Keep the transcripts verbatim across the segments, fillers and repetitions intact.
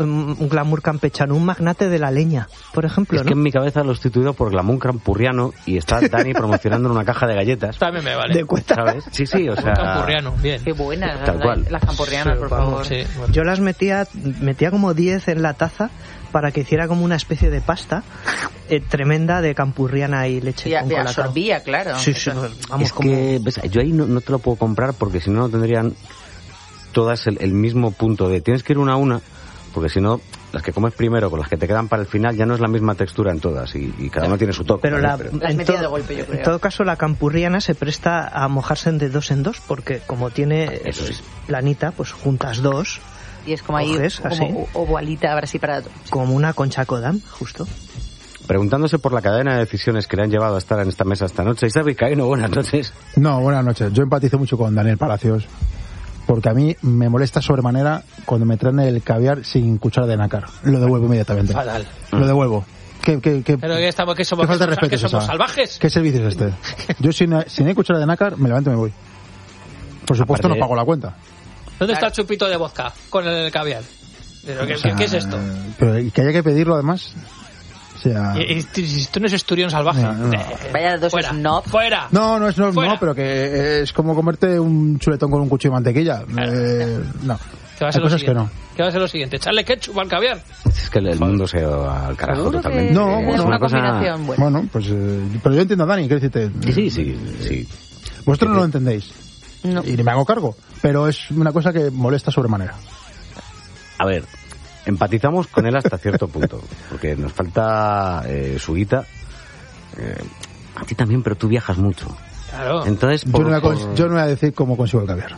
un glamour campechano, un magnate de la leña, por ejemplo, Es ¿no? que en mi cabeza lo he sustituido por glamour campurriano y está Dani promocionando una caja de galletas. También me vale. De cuenta. ¿Sabes? Sí, sí, o sea... Campurriano, bien. Qué buenas Tal las, cual. las campurrianas, Sí, por vamos, favor. sí, bueno. Yo las metía, metía como diez en la taza para que hiciera como una especie de pasta eh, tremenda de campurriana y leche Y, con y colacao. absorbía, claro. Sí, sí, Eso- vamos, es como... que, ves, yo ahí no, no te lo puedo comprar porque si no, no tendrían todas el, el mismo punto de... Tienes que ir una a una, porque si no, las que comes primero con las que te quedan para el final ya no es la misma textura en todas y, y cada uno tiene su toque. Pero, ¿vale? la, Pero- Las en, metía to- de golpe, yo creo. en todo caso la campurriana se presta a mojarse de dos en dos porque como tiene Eso sí. planita, pues juntas dos Y es como ahí, coges, como así. ovalita, ahora sí para... como una concha Kodam, justo. Preguntándose por la cadena de decisiones que le han llevado a estar en esta mesa esta noche. Isabel Caíno, buenas noches. No, buenas noches. Yo empatizo mucho con Daniel Palacios, porque a mí me molesta sobremanera cuando me traen el caviar sin cuchara de nácar. Lo devuelvo inmediatamente. Fatal. Lo devuelvo. ¿Qué, qué, qué, Pero que estamos, que somos, qué falta de que respeto somos, es que somos esa? salvajes. ¿Qué servicio es este? Yo si no, si no hay cuchara de nácar, me levanto y me voy. Por supuesto Aparte- no pago la cuenta. ¿Dónde está el chupito de vodka con el caviar? ¿Pero qué, O sea, qué es esto? Pero y que haya que pedirlo además. O sea... Y- y- Si esto no es esturión salvaje. No, no. Eh, Vaya dos fuera, snob. fuera. No, no es no, Fuera. no, pero que es como comerte un chuletón con un cuchillo de mantequilla. Eh, no. ¿Qué va a Hay ser lo cosas que siguiente? no. ¿Qué va a ser lo siguiente? ¿Echarle ketchup al caviar? Es que el, el mundo se ha ido al carajo Seguro totalmente. que No, es bueno, una una cosa... combinación buena. Bueno, pues... eh, pero yo entiendo a Dani, quiero decirte... Sí, sí, sí. Vosotros no lo entendéis. No. Y ni me hago cargo. Pero es una cosa que molesta sobremanera. A ver, empatizamos con él hasta cierto punto, porque nos falta eh, su guita. Eh, a ti también, pero tú viajas mucho. Claro. Entonces, Yo por, no, voy a por- cons- yo no voy a decir cómo consigo el caviar.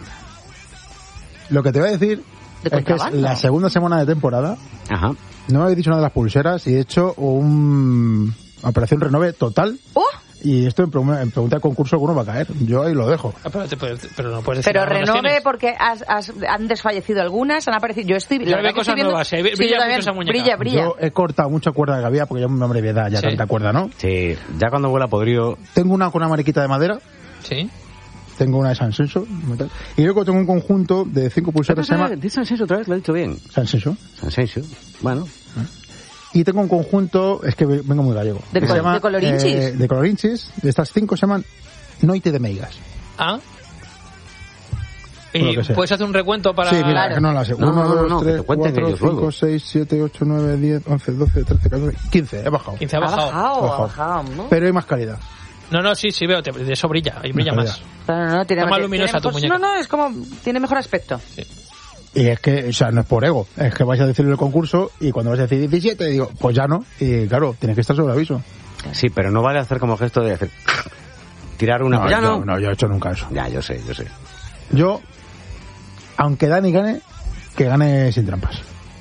Lo que te voy a decir ¿De es que es contrabando? la segunda semana de temporada. Ajá. No me habéis dicho nada de las pulseras y he hecho un operación renove total. ¡Oh! Y esto en, pregun- en pregunta de concurso alguno va a caer. Yo ahí lo dejo. Ah, pero, te- pero- pero no puedes decir Pero nada, no las renove tienes. porque has, has- han desfallecido algunas, han aparecido... Yo estoy... Yo la veo verdad que cosas estoy viendo- nuevas, sí, brilla Sí, yo mucho también. esa muñeca. Brilla, brilla. Yo he cortado mucha cuerda que había porque ya un hombre de edad, ya Sí. tanta cuerda, ¿no? Sí, ya cuando huela podrido... Tengo una con una mariquita de madera. Sí. Tengo una de Sansenso. Y luego tengo un conjunto de cinco pulseras. Se llama ¿Dices Sansensio otra vez? Lo he dicho bien. Sansenso. Sansensio. Bueno. Y tengo un conjunto, es que vengo muy gallego. ¿De que col- se llama, de colorinchis? eh, de colorinchis. De estas cinco se llaman Noite de Meigas. Ah. Por lo Y que sea. puedes hacer un recuento para... Sí, mira, Claro. que no las sé. No, uno, no, no, dos, no, que tres, te cuenten cuatro, ellos cinco, luego. seis, siete, ocho, nueve, diez, once, doce, trece, catorce, quince. He bajado. quince ha Ha bajado. bajado, ha Bajado. bajado, ¿no? Pero hay más calidad. No, no, sí, sí veo. te- De eso brilla. Ahí brilla Más más. Claro, no, no, tiene Está más tiene luminosa tu mejor- muñeca. No, no, es como... Tiene mejor aspecto. Y es que, o sea, no es por ego. Es que vais a decirle el concurso y cuando vais a decir diecisiete, digo, pues ya no. Y claro, tienes que estar sobre aviso. Sí, pero no vale hacer como gesto de hacer... Tirar una... No, ya yo, no. no, yo he hecho nunca eso. Ya, yo sé, yo sé. Yo, aunque Dani gane, que gane sin trampas.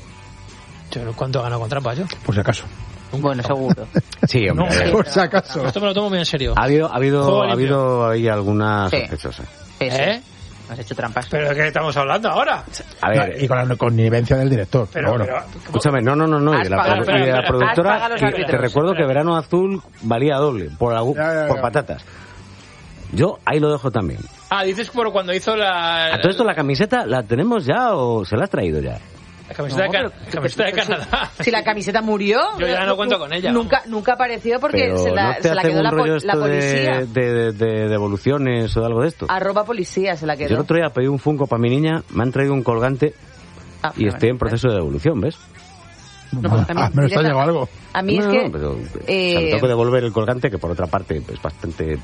Yo, ¿cuánto he ganado con trampas yo? Por si acaso. Bueno, seguro. Sí, hombre. No, a ver. Por si acaso. Esto me lo tomo muy en serio. Ha habido, ha habido, Juego ha limpio. habido ahí algunas Sí. sospechosas. Sí, sí. ¿Eh? Has hecho trampas. ¿Pero de qué estamos hablando ahora? A ver, No, y con la connivencia del director. Pero, Pero, bueno. pero- escúchame, no, no, no, no. Y Has de la, pagado- produ- y de la espera, productora, has pagado los que- árbitros. te recuerdo que Verano Azul valía doble, por, algún- Ya, ya, por ya. patatas. Yo ahí lo dejo también. Ah, dices por cuando hizo la... ¿A todo esto la camiseta la tenemos ya o se la has traído ya? La camiseta, No, de, Can- pero- camiseta de pero- Canadá. Si la camiseta murió... Yo ya no cuento con ella. Nunca, nunca apareció porque Pero se la, ¿no te se la hacen quedó un la, rollo pol- esto la policía. de, de, de- de devoluciones o algo de esto? Arroba policía se la quedó. Yo el otro día pedí un Funko para mi niña, me han traído un colgante Ah, y estoy en bueno, proceso de devolución, ¿ves? No, pues también Ah, me lo está directa- llegando algo. A mí No, es no, que... no, pero, o sea, eh, me tengo que devolver el colgante, que por otra parte es bastante...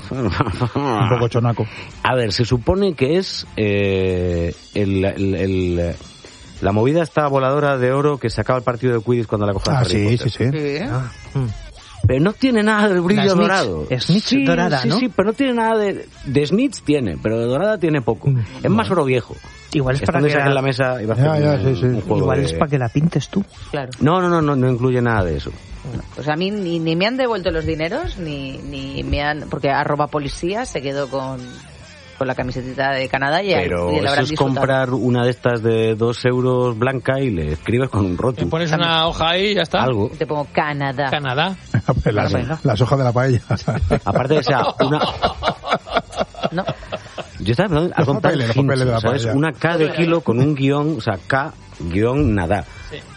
Un poco chonaco. A ver, se supone que es eh, el, el- el- la movida esta voladora de oro que sacaba el partido de Quidditch cuando la cogía Ah, Harry sí, Potter. sí, sí. Sí. Ah, mm. Pero no tiene nada del brillo La Snitch. dorado. Snitch sí, dorada, sí, ¿no? Sí, pero no tiene nada de... De Snitch tiene, pero de dorada tiene poco. Mm, Es más oro viejo. Igual es para Estando que Isaac en la la, mesa iba a Ya, hacer ya, un, sí, sí. un juego igual de- es para que la pintes tú. Claro. No, no, no, no, no incluye nada de eso. Pues a mí ni, ni me han devuelto los dineros, ni, ni me han... Porque arroba policía se quedó con, con la camiseta de Canadá y, Pero y la eso habrán es disfrutado. comprar una de estas de dos euros blanca y le escribes con un Le rótulo. pones una hoja ahí y ya está. Algo. Te pongo Canadá. Canadá. las, Venga. las hojas de la paella. Aparte de sea una... ¿No? Yo estaba pensando en Los algo tan papeles, los hincho, papeles de la ¿sabes? paella. Una K de kilo con un guión, o sea, K guión nada. Sí.